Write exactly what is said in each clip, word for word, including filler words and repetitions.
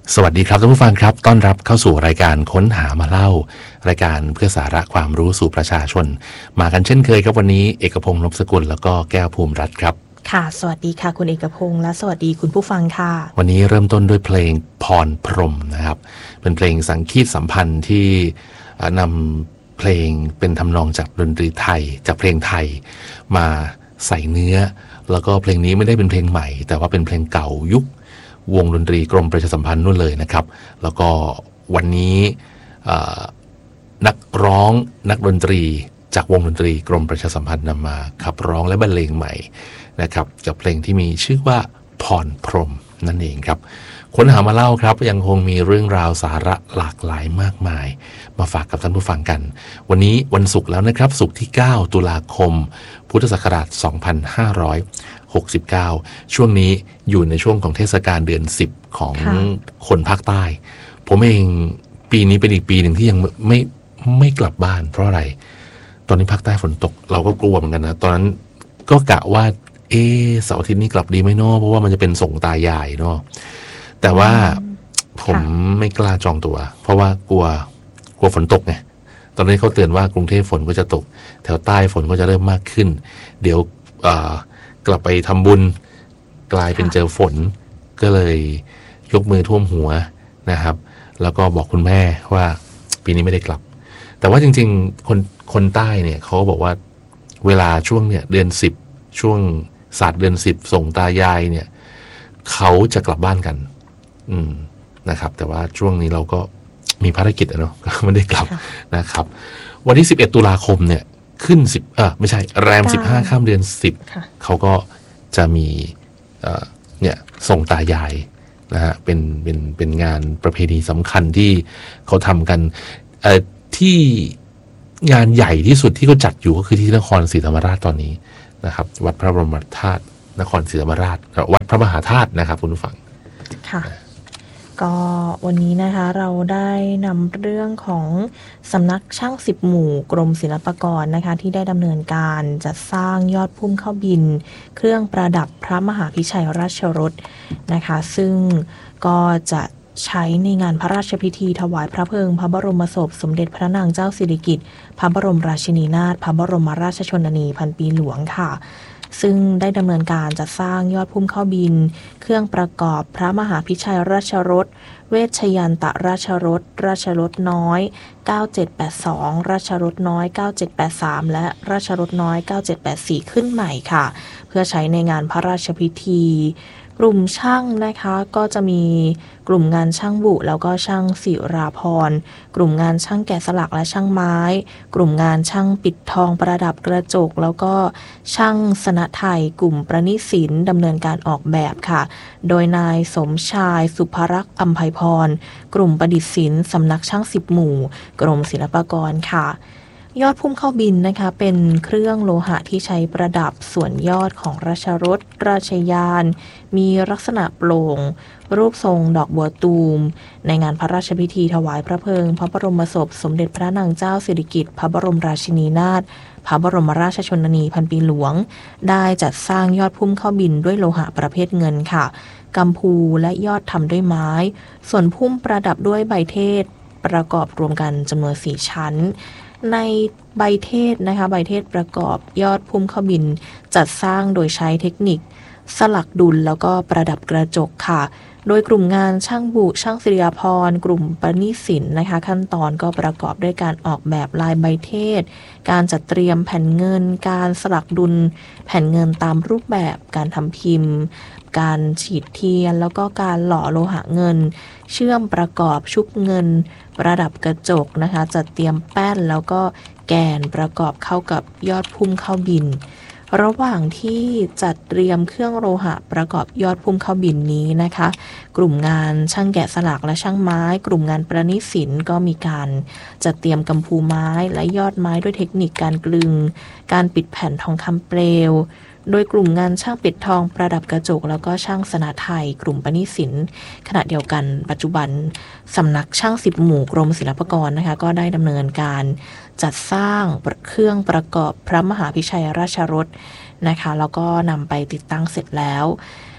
สวัสดีครับท่านผู้ฟังครับต้อนรับเข้าสู่รายการค้นหามาเล่ารายการเพื่อสาระความรู้สู่ประชาชนมากันเช่นเคยครับวันนี้เอกพงษ์นพสกุลแล้วก็แก้วภูมิรัตน์ครับค่ะสวัสดีค่ะคุณเอกพงษ์และสวัสดีคุณผู้ฟังค่ะวันนี้เริ่มต้นด้วยเพลงพรพรหมนะครับเป็นเพลงสังคีตสัมพันธ์ที่นำเพลงเป็นทำนองจากดนตรีไทยจากเพลงไทยมาใส่เนื้อแล้วก็เพลงนี้ไม่ได้เป็นเพลงใหม่แต่ว่าเป็นเพลงเก่ายุควงดนตรีกรมประชาสัมพันธ์นู่นเลยนะครับแล้วก็วันนี้นักร้องนักดนตรีจากวงดนตรีกรมประชาสัมพันธ์นำมาขับร้องและบรรเลงใหม่นะครับกับเพลงที่มีชื่อว่าพรพรหมนั่นเองครับค้นหามาเล่าครับยังคงมีเรื่องราวสาระหลากหลายมากมายมาฝากกับท่านผู้ฟังกันวันนี้วันศุกร์แล้วนะครับศุกร์ที่เก้าตุลาคมพุทธศักราชสองพันห้าร้อยหกสิบเก้าช่วงนี้อยู่ในช่วงของเทศกาลเดือนสิบของคนภาคใต้ผมเองปีนี้เป็นอีกปีหนึ่งที่ยังไม่ไม่กลับบ้านเพราะอะไรตอนนี้ภาคใต้ฝนตกเราก็กลัวเหมือนกันนะตอนนั้นก็กะว่าเออเสาร์อาทิตย์นี้กลับดีไหมเนาะเพราะว่ามันจะเป็นส่งตายายเนาะแต่ว่าผมไม่กล้าจองตัวเพราะว่ากลัวกลัวฝนตกไงตอนนี้เขาเตือนว่ากรุงเทพฝนก็จะตกแถวใต้ฝนก็จะเริ่มมากขึ้นเดี๋ยวกลับไปทำบุญกลายเป็นเจอฝนก็เลยยกมือท่วมหัวนะครับแล้วก็บอกคุณแม่ว่าปีนี้ไม่ได้กลับแต่ว่าจริงๆคนคนใต้เนี่ยเขาบอกว่าเวลาช่วงเนี่ยเดือนสิบช่วงศาสตร์เดือนสิบส่งตายายเนี่ยเขาจะกลับบ้านกันอืมนะครับแต่ว่าช่วงนี้เราก็มีภารกิจอะเนาะก็ไม่ได้กลับนะครับวันที่สิบเอ็ดตุลาคมเนี่ยขึ้นสิบเออไม่ใช่แรมสิบห้าข้ามเดือนสิบเขาก็จะมีเอ่อเนี่ยส่งตายายนะฮะเป็นเป็นเป็นงานประเพณีสำคัญที่เขาทำกันเอ่อที่งานใหญ่ที่สุดที่เขาจัดอยู่ก็คือที่นครศรีธรรมราชตอนนี้นะครับวัดพระบรมธาตุนครศรีธรรมราชวัดพระมหาธาตุนะครับคุณผู้ฟังค่ะก็วันนี้นะคะเราได้นำเรื่องของสำนักช่างสิบหมู่กรมศิลปากรนะคะที่ได้ดำเนินการจัดสร้างยอดพุ่มเข้าบินเครื่องประดับพระมหาพิชัยราชรสนะคะซึ่งก็จะใช้ในงานพระราชพิธีถวายพระเพลิงพระบรมศพสมเด็จพระนางเจ้าสิริกิติ์พระบรมราชินีนาถพระบรมราชชนนีพันปีหลวงค่ะซึ่งได้ดำเนินการจัดสร้างยอดพุ่มเข้าบินเครื่องประกอบพระมหาพิชัยราชรสเวชยันตราชรสราชรสน้อยเก้าเจ็ดแปดสองราชรสน้อยเก้าเจ็ดแปดสามและราชรสน้อยเก้าเจ็ดแปดสี่ขึ้นใหม่ค่ะเพื่อใช้ในงานพระราชพิธีกลุ่มช่างนะคะก็จะมีกลุ่มงานช่างบุแล้วก็ช่างศิราพรกลุ่มงานช่างแกะสลักและช่างไม้กลุ่มงานช่างปิดทองประดับกระจกแล้วก็ช่างสนไทยกลุ่มประณิศิลป์ดำเนินการออกแบบค่ะโดยนายสมชายสุภรักษ์อัมไพพรกลุ่มประดิษฐ์ศิลป์สำนักช่างสิบหมู่กรมศิลปากรค่ะยอดพุ่มเข้าบินนะคะเป็นเครื่องโลหะที่ใช้ประดับส่วนยอดของราชรถราชยานมีลักษณะโปร่งรูปทรงดอกบัวตูมในงานพระราชพิธีถวายพระเพลิงพระบรมศพสมเด็จพระนางเจ้าสิริกิติ์พระบรมราชินีนาถพระบรมราชชนนีพันปีหลวงได้จัดสร้างยอดพุ่มเข้าบินด้วยโลหะประเภทเงินค่ะกำพูและยอดทำด้วยไม้ส่วนพุ่มประดับด้วยใบเทศประกอบรวมกันจำนวนสี่ชั้นในใบเทศนะคะใบเทศประกอบยอดพุ่มเข้าบินจัดสร้างโดยใช้เทคนิคสลักดุลแล้วก็ประดับกระจกค่ะโดยกลุ่มงานช่างบุช่างศิริยาภรณ์กลุ่มประณิศิลป์นะคะขั้นตอนก็ประกอบด้วยการออกแบบลายใบเทศการจัดเตรียมแผ่นเงินการสลักดุลแผ่นเงินตามรูปแบบการทำพิมพ์การฉีดเทียนแล้วก็การหล่อโลหะเงินเชื่อมประกอบชุบเงินประดับกระจกนะคะจัดเตรียมแป้นแล้วก็แกนประกอบเข้ากับยอดพุ่มเข้าบินระหว่างที่จัดเตรียมเครื่องโลหะประกอบยอดพุ่มเข้าบินนี้นะคะกลุ่มงานช่างแกะสลักและช่างไม้กลุ่มงานประณิศิลป์ก็มีการจัดเตรียมกำพูไม้และยอดไม้ด้วยเทคนิคการกลึงการปิดแผ่นทองคำเปลวโดยกลุ่มงานช่างปิดทองประดับกระจกแล้วก็ช่างสนไทยกลุ่มประณิศิลป์ขณะเดียวกันปัจจุบันสำนักช่างสิบหมู่กรมศิลปากรนะคะก็ได้ดำเนินการจัดสร้างเครื่องประกอบพระมหาพิชัยราชรสนะคะแล้วก็นำไปติดตั้งเสร็จแล้ว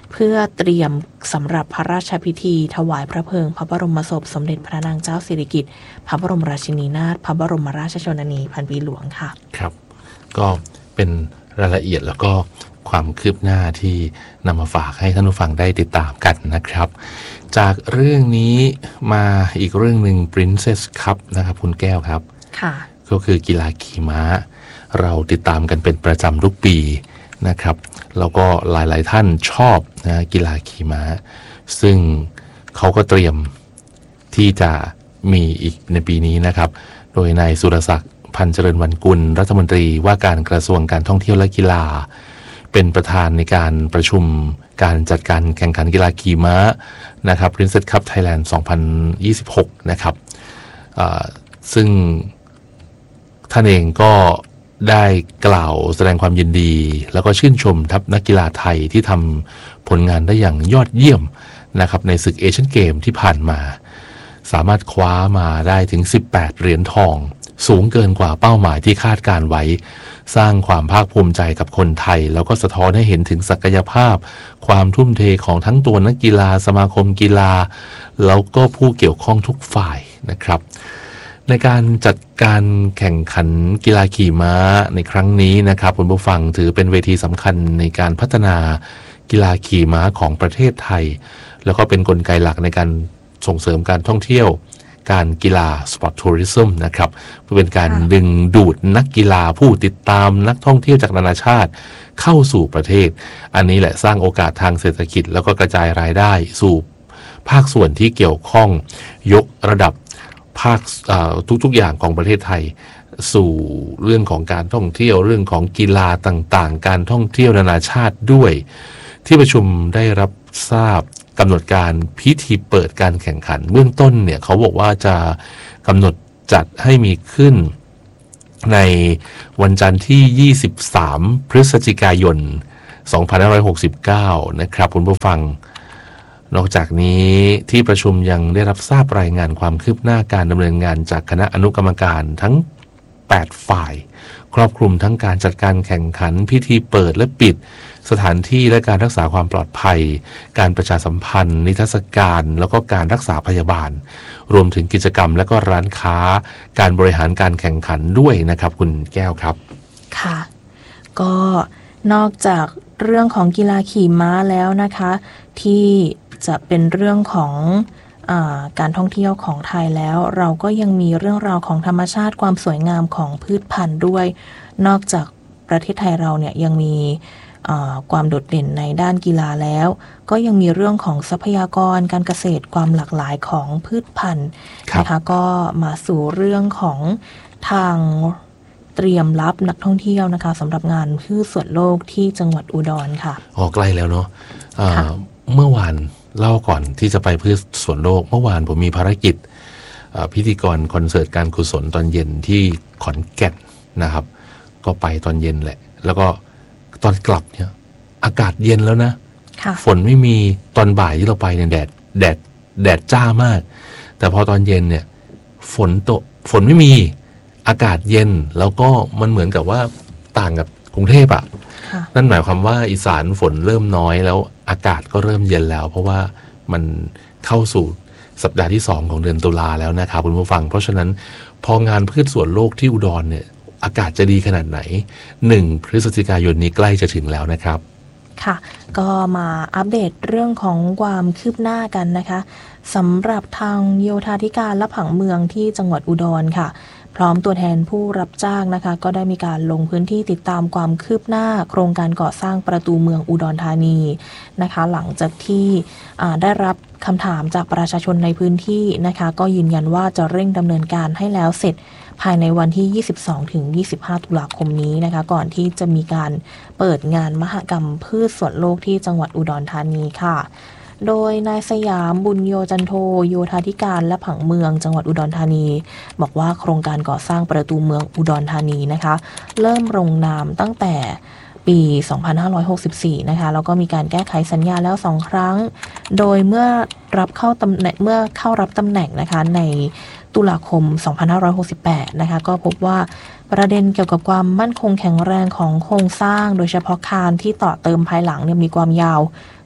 เพื่อเตรียมสำหรับพระราชพิธีถวายพระเพลิงพระบรมศพสมเด็จพระนางเจ้าสิริกิติ์พระบรมราชินีนาถพระบรมราชชนนีพันปีหลวงค่ะครับก็เป็นรายละเอียดแล้วก็ความคืบหน้าที่นำมาฝากให้ท่านผู้ฟังได้ติดตามกันนะครับจากเรื่องนี้มาอีกเรื่องหนึ่ง Princess Cup นะครับคุณแก้วครับค่ะก็คือกีฬาขี่ม้าเราติดตามกันเป็นประจำทุกปีนะครับแล้วก็หลายๆท่านชอบนะกีฬาขี่ม้าซึ่งเขาก็เตรียมที่จะมีอีกในปีนี้นะครับโดยนายสุรศักดิ์พันเจริญวรรณกุลรัฐมนตรีว่าการกระทรวงการท่องเที่ยวและกีฬาเป็นประธานในการประชุมการจัดการแข่งขันกีฬาขี่ม้านะครับ Princess Cup Thailand สองพันยี่สิบหกนะครับซึ่งท่านเองก็ได้กล่าวแสดงความยินดีแล้วก็ชื่นชมทัพนักกีฬาไทยที่ทำผลงานได้อย่างยอดเยี่ยมนะครับในศึกเอเชียนเกมที่ผ่านมาสามารถคว้ามาได้ถึงสิบแปดเหรียญทองสูงเกินกว่าเป้าหมายที่คาดการไว้สร้างความภาคภูมิใจกับคนไทยแล้วก็สะท้อนให้เห็นถึงศักยภาพความทุ่มเทของทั้งตัวนักกีฬาสมาคมกีฬาแล้วก็ผู้เกี่ยวข้องทุกฝ่ายนะครับในการจัดการแข่งขันกีฬาขี่ม้าในครั้งนี้นะครับคุณผู้ฟังถือเป็นเวทีสำคัญในการพัฒนากีฬาขี่ม้าของประเทศไทยแล้วก็เป็นกลไกหลักในการส่งเสริมการท่องเที่ยวการกีฬาสปอร์ตทัวริซึมนะครับเพื่อเป็นการดึงดูดนักกีฬาผู้ติดตามนักท่องเที่ยวจากนานาชาติเข้าสู่ประเทศอันนี้แหละสร้างโอกาสทางเศรษฐกิจแล้วก็กระจายรายได้สู่ภาคส่วนที่เกี่ยวข้องยกระดับภาคทุกๆอย่างของประเทศไทยสู่เรื่องของการท่องเที่ยวเรื่องของกีฬาต่างๆการท่องเที่ยวนานาชาติด้วยที่ประชุมได้รับทราบกำหนดการพิธีเปิดการแข่งขันเบื้องต้นเนี่ยเขาบอกว่าจะกำหนดจัดให้มีขึ้นในวันจันทร์ที่ยี่สิบสามพฤศจิกายนสองพันห้าร้อยหกสิบเก้านะครับคุณผู้ฟังนอกจากนี้ที่ประชุมยังได้รับทราบรายงานความคืบหน้าการดำเนินงานจากคณะอนุกรรมการทั้งแปดฝ่ายครอบคลุมทั้งการจัดการแข่งขันพิธีเปิดและปิดสถานที่และการรักษาความปลอดภัยการประชาสัมพันธ์นิทรรศการแล้วก็การรักษาพยาบาลรวมถึงกิจกรรมและก็ร้านค้าการบริหารการแข่งขันด้วยนะครับคุณแก้วครับค่ะก็นอกจากเรื่องของกีฬาขี่ม้าแล้วนะคะที่จะเป็นเรื่องของอาการท่องเที่ยวของไทยแล้วเราก็ยังมีเรื่องราวของธรรมชาติความสวยงามของพืชพันธุ์ด้วยนอกจากประเทศไทยเราเนี่ยยังมีความโดดเด่นในด้านกีฬาแล้วก็ยังมีเรื่องของทรัพยากรการเกษตรความหลากหลายของพืชพันธุ์นะคะก็มาสู่เรื่องของทางเตรียมรับนักท่องเที่ยวนะคะสำหรับงานพืชสวนโลกที่จังหวัดอุดรค่ะอ๋อใกล้แล้วเนาะเมื่อวานเล่าก่อนที่จะไปพืชสวนโลกเมื่อวานผมมีภารกิจพิธีกรคอนเสิร์ตการกุศลตอนเย็นที่ขอนแก่นนะครับก็ไปตอนเย็นแหละแล้วก็ตอนกลับเนี่ยอากาศเย็นแล้วนะฝนไม่มีตอนบ่ายที่เราไปเนี่ยแดดแดดแดดจ้ามากแต่พอตอนเย็นเนี่ยฝนตกฝนไม่มีอากาศเย็นแล้วก็มันเหมือนกับว่าต่างกับกรุงเทพอ่ะนั่นหมายความว่าอีสานฝนเริ่มน้อยแล้วอากาศก็เริ่มเย็นแล้วเพราะว่ามันเข้าสู่สัปดาห์ที่สองของเดือนตุลาแล้วนะครับคุณผู้ฟังเพราะฉะนั้นพองานพืชสวนโลกที่อุดรเนี่ยอากาศจะดีขนาดไหนหนึ่งพฤศจิกายนนี้ใกล้จะถึงแล้วนะครับค่ะก็มาอัปเดตเรื่องของความคืบหน้ากันนะคะสำหรับทางโยธาธิการและผังเมืองที่จังหวัดอุดรค่ะพร้อมตัวแทนผู้รับจ้างนะคะก็ได้มีการลงพื้นที่ติดตามความคืบหน้าโครงการก่อสร้างประตูเมืองอุดรธานีนะคะหลังจากที่ได้รับคำถามจากประชาชนในพื้นที่นะคะก็ยืนยันว่าจะเร่งดำเนินการให้แล้วเสร็จภายในวันที่ ยี่สิบสองถึงยี่สิบห้า ตุลาคมนี้นะคะก่อนที่จะมีการเปิดงานมหกรรมพืชสวนโลกที่จังหวัดอุดรธานีค่ะโดยนายสยามบุญโยจันโทโยธาธิการและผังเมืองจังหวัดอุดรธานีบอกว่าโครงการก่อสร้างประตูเมืองอุดรธานีนะคะเริ่มลงนามตั้งแต่ปี สองพันห้าร้อยหกสิบสี่ นะคะแล้วก็มีการแก้ไขสัญญาแล้วสองครั้งโดยเมื่อรับเข้าตำแหน่งเมื่อเข้ารับตำแหน่งนะคะในตุลาคม สองพันห้าร้อยหกสิบแปด นะคะก็พบว่าประเด็นเกี่ยวกับความมั่นคงแข็งแรงของโครงสร้างโดยเฉพาะคานที่ต่อเติมภายหลังเนี่ยมีความยาว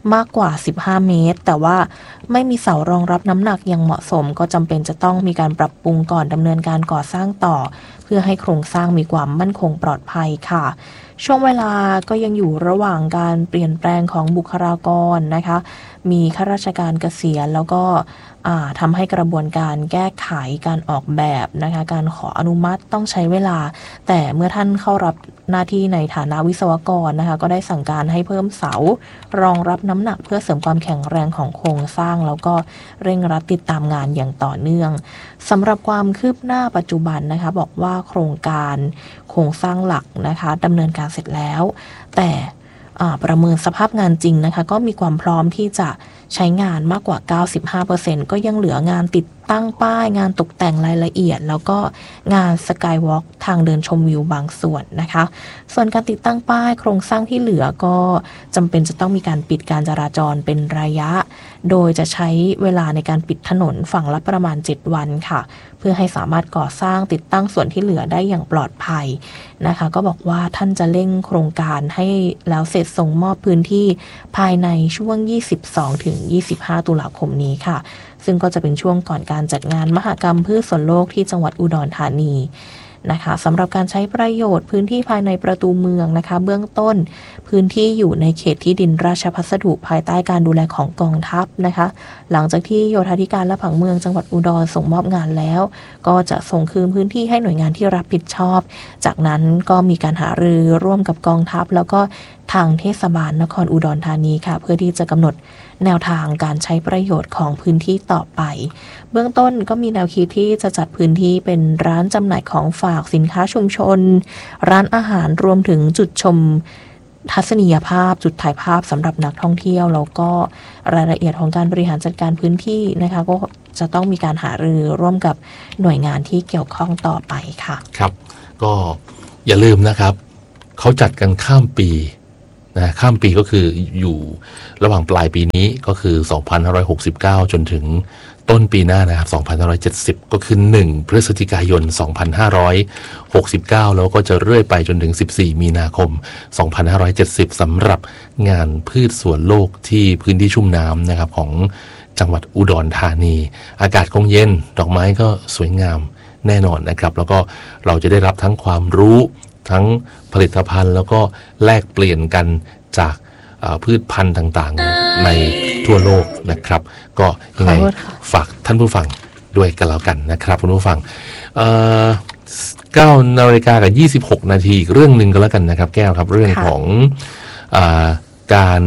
มากกว่าสิบห้าเมตรแต่ว่าไม่มีเสารองรับน้ำหนักอย่างเหมาะสมก็จำเป็นจะต้องมีการปรับปรุงก่อนดำเนินการก่อสร้างต่อเพื่อให้โครงสร้างมีความมั่นคงปลอดภัยค่ะช่วงเวลาก็ยังอยู่ระหว่างการเปลี่ยนแปลงของบุคลากรนะคะมีข้าราชการเกษียณแล้วก็ทำให้กระบวนการแก้ไขการออกแบบนะคะการขออนุมัติต้องใช้เวลาแต่เมื่อท่านเข้ารับหน้าที่ในฐานะวิศวกรนะคะก็ได้สั่งการให้เพิ่มเสารองรับน้ำหนักเพื่อเสริมความแข็งแรงของโครงสร้างแล้วก็เร่งรัดติดตามงานอย่างต่อเนื่องสำหรับความคืบหน้าปัจจุบันนะคะบอกว่าโครงการโครงสร้างหลักนะคะดำเนินการเสร็จแล้วแต่ประเมินสภาพงานจริงนะคะก็มีความพร้อมที่จะใช้งานมากกว่า เก้าสิบห้าเปอร์เซ็นต์ ก็ยังเหลืองานติดตั้งป้ายงานตกแต่งรายละเอียดแล้วก็งานสกายวอล์กทางเดินชมวิวบางส่วนนะคะส่วนการติดตั้งป้ายโครงสร้างที่เหลือก็จำเป็นจะต้องมีการปิดการจราจรเป็นระยะโดยจะใช้เวลาในการปิดถนนฝั่งละประมาณเจ็ดวันค่ะเพื่อให้สามารถก่อสร้างติดตั้งส่วนที่เหลือได้อย่างปลอดภัยนะคะก็บอกว่าท่านจะเร่งโครงการให้แล้วเสร็จส่งมอบพื้นที่ภายในช่วงยี่สิบสองถึงยี่สิบห้าตุลาคมนี้ค่ะซึ่งก็จะเป็นช่วงก่อนการจัดงานมหกรรมพืชสวนโลกที่จังหวัดอุดรธานีนะคะสำหรับการใช้ประโยชน์พื้นที่ภายในประตูเมืองนะคะเบื้องต้นพื้นที่อยู่ในเขตที่ดินราชพัสดุภายใต้การดูแลของกองทัพนะคะหลังจากที่โยธาธิการและผังเมืองจังหวัดอุดรส่งมอบงานแล้วก็จะส่งคืนพื้นที่ให้หน่วยงานที่รับผิดชอบจากนั้นก็มีการหารือร่วมกับกองทัพแล้วก็ทางเทศบาลนครอุดรธานีค่ะเพื่อที่จะกำหนดแนวทางการใช้ประโยชน์ของพื้นที่ต่อไปเบื้องต้นก็มีแนวคิดที่จะจัดพื้นที่เป็นร้านจำหน่ายของฝากสินค้าชุมชนร้านอาหารรวมถึงจุดชมทัศนียภาพจุดถ่ายภาพสำหรับนักท่องเที่ยวแล้วก็รายละเอียดของการบริหารจัดการพื้นที่นะคะก็จะต้องมีการหารือร่วมกับหน่วยงานที่เกี่ยวข้องต่อไปค่ะครับก็อย่าลืมนะครับเขาจัดกันข้ามปีนะข้ามปีก็คืออยู่ระหว่างปลายปีนี้ก็คือสองพันห้าร้อยหกสิบเก้าจนถึงต้นปีหน้านะครับสองพันห้าร้อยเจ็ดสิบก็คือหนึ่งพฤศจิกายนสองพันห้าร้อยหกสิบเก้าแล้วก็จะเรื่อยไปจนถึงสิบสี่มีนาคมสองพันห้าร้อยเจ็ดสิบสำหรับงานพืชสวนโลกที่พื้นที่ชุ่มน้ำนะครับของจังหวัดอุดรธานีอากาศคงเย็นดอกไม้ก็สวยงามแน่นอนนะครับแล้วก็เราจะได้รับทั้งความรู้ทั้งผลิตภัณฑ์แล้วก็แลกเปลี่ยนกันจากพืชพันธุ์ต่างๆในทั่วโลกนะครับก็ยังไงฝากท่านผู้ฟังด้วยกันแล้วกันนะครับคุณผู้ฟังเก้านาฬิกากับยี่สิบหกนาทีเรื่องหนึ่งก็แล้วกันนะครับแก้วครับเรื่องของอาการ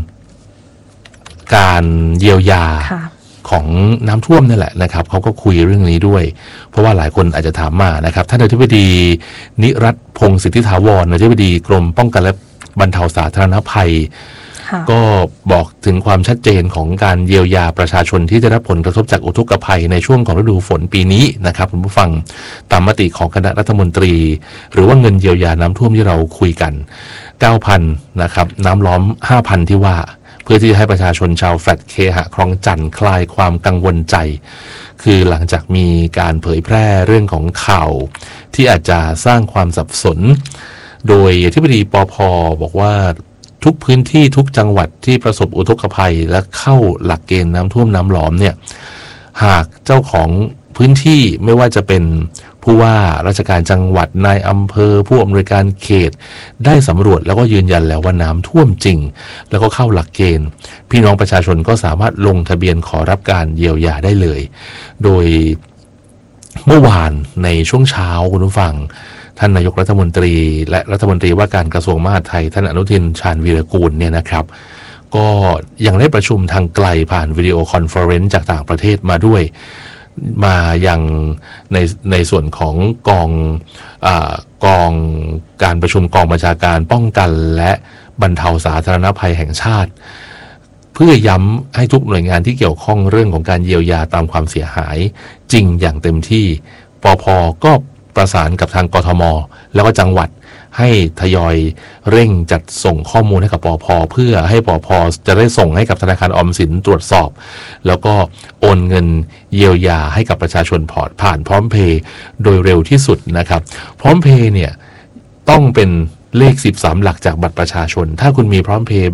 การเยียวยาของน้ำท่วมนั่นแหละนะครับเขาก็คุยเรื่องนี้ด้วยเพราะว่าหลายคนอาจจะถามมานะครับท่านอธิบดีนิรัตน์พงศ์สิทธิถาวรอธิบดีกรมป้องกันและบรรเทาสาธารณภัยก็บอกถึงความชัดเจนของการเยียวยาประชาชนที่ได้รับผลกระทบจากอุทกภัยในช่วงของฤดูฝนปีนี้นะครับคุณผู้ฟังตามมติของคณะรัฐมนตรีหรือว่าเงินเยียวยาน้ำท่วมที่เราคุยกัน เก้าพัน นะครับน้ำล้อม ห้าพัน ที่ว่าเพื่อที่จะให้ประชาชนชาวแฟลตเคหะคลองจันทร์คลายความกังวลใจคือหลังจากมีการเผยแพร่เรื่องของข่าวที่อาจจะสร้างความสับสนโดยอธิบดีปภ.บอกว่าทุกพื้นที่ทุกจังหวัดที่ประสบอุทกภัยและเข้าหลักเกณฑ์น้ำท่วมน้ำล้อมเนี่ยหากเจ้าของพื้นที่ไม่ว่าจะเป็นผู้ว่าราชการจังหวัดนายอำเภอผู้อำนวยการเขตได้สำรวจแล้วก็ยืนยันแล้วว่าน้ำท่วมจริงแล้วก็เข้าหลักเกณฑ์พี่น้องประชาชนก็สามารถลงทะเบียนขอรับการเยียวยาได้เลยโดยเมื่อวานในช่วงเช้าคุณผู้ฟังท่านนายกรัฐมนตรีและรัฐมนตรีว่าการกระทรวงมหาดไทยท่านอนุทินชาญวีรกูลเนี่ยนะครับก็ยังได้ประชุมทางไกลผ่านวิดีโอคอนเฟอเรนซ์จากต่างประเทศมาด้วยมาอย่างในในส่วนของกองอ่ากองการประชุมกองบัญชาการป้องกันและบรรเทาสาธารณภัยแห่งชาติเพื่อย้ำให้ทุกหน่วยงานที่เกี่ยวข้องเรื่องของการเยียวยาตามความเสียหายจริงอย่างเต็มที่ปภ.ก็ประสานกับทางกทม.แล้วก็จังหวัดให้ทยอยเร่งจัดส่งข้อมูลให้กับปภ.เพื่อให้ปภ.จะได้ส่งให้กับธนาคารออมสินตรวจสอบแล้วก็โอนเงินเยียวยาให้กับประชาชนผ่านพร้อมเพย์โดยเร็วที่สุดนะครับพร้อมเพย์เนี่ยต้องเป็นเลขสิบสามหลักจากบัตรประชาชนถ้าคุณมีพร้อมเพย์แบบ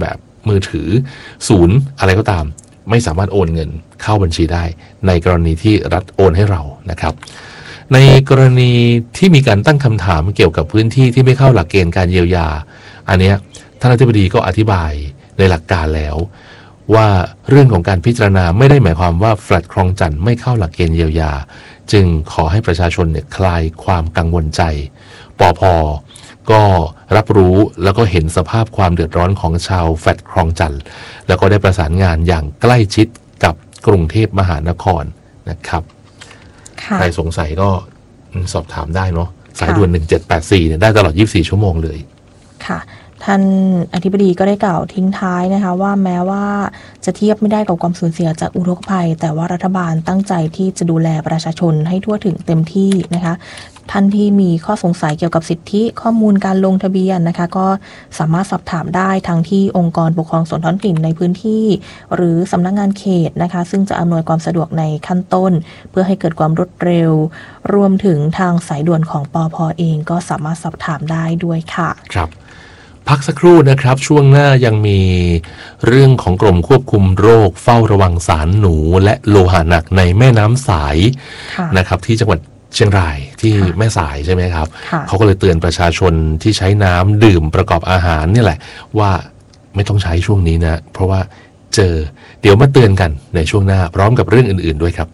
มือถือศูนย์อะไรก็ตามไม่สามารถโอนเงินเข้าบัญชีได้ในกรณีที่รัฐโอนให้เรานะครับในกรณีที่มีการตั้งคำถามเกี่ยวกับพื้นที่ที่ไม่เข้าหลักเกณฑ์การเยียวยาอันเนี้ยท่านอธิบดีก็อธิบายในหลักการแล้วว่าเรื่องของการพิจารณาไม่ได้หมายความว่าแฟลตคลองจันทน์ไม่เข้าหลักเกณฑ์เยียวยาจึงขอให้ประชาชนเนี่ยคลายความกังวลใจปภ.ก็รับรู้แล้วก็เห็นสภาพความเดือดร้อนของชาวแฟลตคลองจันทน์แล้วก็ได้ประสานงานอย่างใกล้ชิดกับกรุงเทพมหานครนะครับใครสงสัยก็สอบถามได้เนาะสายด่วนหนึ่งเจ็ดแปดสี่เนี่ยได้ตลอดยี่สิบสี่ชั่วโมงเลยค่ะท่านอธิบดีก็ได้กล่าวทิ้งท้ายนะคะว่าแม้ว่าจะเทียบไม่ได้กับความสูญเสียจากอุทกภัยแต่ว่ารัฐบาลตั้งใจที่จะดูแลประชาชนให้ทั่วถึงเต็มที่นะคะท่านที่มีข้อสงสัยเกี่ยวกับสิทธิข้อมูลการลงทะเบียนนะคะก็สามารถสอบถามได้ทั้งที่องค์กรปกครองส่วนท้องถิ่นในพื้นที่หรือสำนักงานเขตนะคะซึ่งจะอำนวยความสะดวกในขั้นต้นเพื่อให้เกิดความรวดเร็วรวมถึงทางสายด่วนของปภ.เองก็สามารถสอบถามได้ด้วยค่ะครับพักสักครู่นะครับช่วงหน้ายังมีเรื่องของกรมควบคุมโรคเฝ้าระวังสารหนูและโลหะหนักในแม่น้ำสายนะครับที่จังหวัดเชียงรายที่แม่สายใช่ไหมครับเขาก็เลยเตือนประชาชนที่ใช้น้ำดื่มประกอบอาหารนี่แหละว่าไม่ต้องใช้ช่วงนี้นะเพราะว่าเจอเดี๋ยวมาเตือนกันในช่วงหน้าพร้อมกับเรื่องอื่นๆด้วยครับ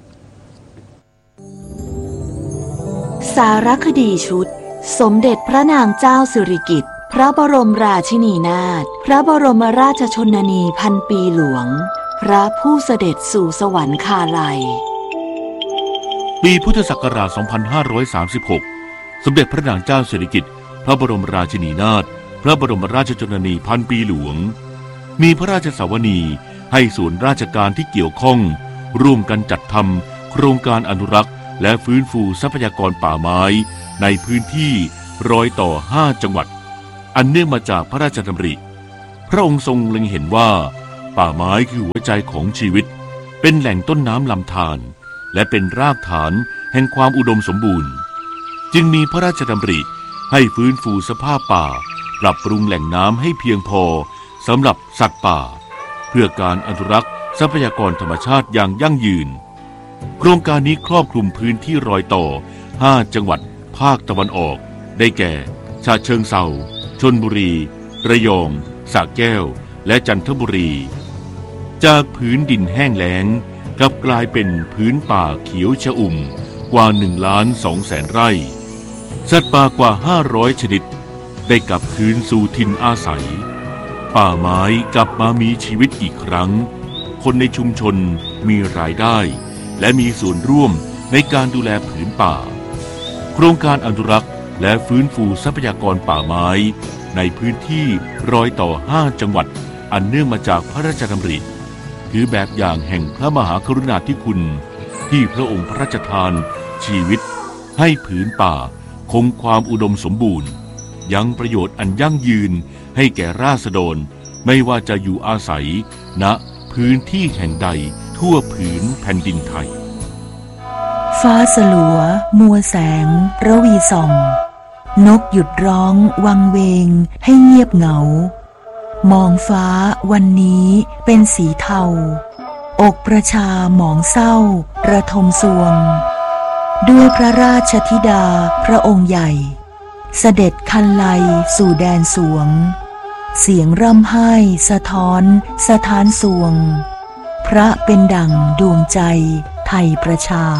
สารคดีชุดสมเด็จพระนางเจ้าสิริกิติ์พระบรมราชินีนาถพระบรมราชชนนีพันปีหลวงพระผู้เสด็จสู่สวรรคาลัยปีพุทธศักราช สองพันห้าร้อยสามสิบหก สมเด็จพระนางเจ้าสิริกิติ์พระบรมราชินีนาถพระบรมราชชนนีพันปีหลวงมีพระราชสวนีให้ส่วนราชการที่เกี่ยวข้องร่วมกันจัดทำโครงการอนุรักษ์และฟื้นฟูทรัพยากรป่าไม้ในพื้นที่รอยต่อห้าจังหวัดอันเนื่องมาจากพระราชดำริพระองค์ทรงเล็งเห็นว่าป่าไม้คือหัวใจของชีวิตเป็นแหล่งต้นน้ำลำธารและเป็นรากฐานแห่งความอุดมสมบูรณ์จึงมีพระราชดำริให้ฟื้นฟูสภาพป่าปรับปรุงแหล่งน้ำให้เพียงพอสำหรับสัตว์ป่าเพื่อการอนุรักษ์ทรัพยากรธรรมชาติอย่างยั่งยืนโครงการนี้ครอบคลุมพื้นที่รอยต่อห้าจังหวัดภาคตะวันออกได้แก่ฉะเชิงเทราชลบุรีระยองสระแก้วและจันทบุรีจากพื้นดินแห้งแล้งกลับกลายเป็นพื้นป่าเขียวชอุ่มกว่าหนึ่งล้านสองแสนไร่สัตว์ป่ากว่าห้าร้อยชนิดได้กลับคืนสู่ถิ่นอาศัยป่าไม้กลับมามีชีวิตอีกครั้งคนในชุมชนมีรายได้และมีส่วนร่วมในการดูแลผืนป่าโครงการอนุรักษ์และฟื้นฟูทรัพยากรป่าไม้ในพื้นที่รอยต่อห้าจังหวัดอันเนื่องมาจากพระราชดำริคือแบบอย่างแห่งพระมหากรุณาธิคุณที่พระองค์พระราชทานชีวิตให้ผืนป่าคงความอุดมสมบูรณ์ยังประโยชน์อันยั่งยืนให้แก่ราษฎรไม่ว่าจะอยู่อาศัยณพื้นที่แห่งใดทั่วผืนแผ่นดินไทยฟ้าสลัวมัวแสงระวีส่องนกหยุดร้องวังเวงให้เงียบเหงามองฟ้าวันนี้เป็นสีเทาอกประชาหมองเศร้าระทมสวงด้วยพระราชธิดาพระองค์ใหญ่เสด็จคันไลสู่แดนสวงเสียงร่ำไห้สะท้อนสะท้านสวงพระเป็นดั่งดวงใจไทยประชา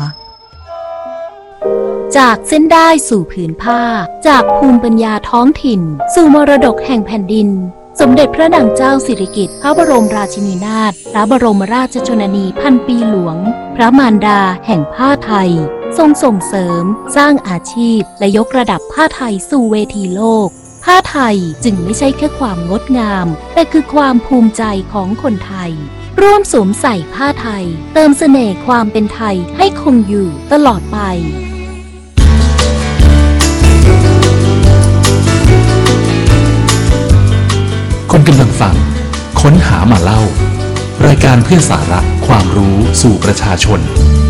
จากเส้นได้สู่ผืนผ้าจากภูมิปัญญาท้องถิ่นสู่มรดกแห่งแผ่นดินสมเด็จพระนางเจ้าสิริกิติ์พระบรมราชินีนาถพระบรมราชชนนีพันปีหลวงพระมารดาแห่งผ้าไทยทรงส่งเสริมสร้างอาชีพและยกระดับผ้าไทยสู่เวทีโลกผ้าไทยจึงไม่ใช่แค่ความงดงามแต่คือความภูมิใจของคนไทยร่วมสวมใส่ผ้าไทยเติมเสน่ห์ความเป็นไทยให้คงอยู่ตลอดไปคนกำลังฟังค้นหามาเล่ารายการเพื่อสาระความรู้สู่ประชาชน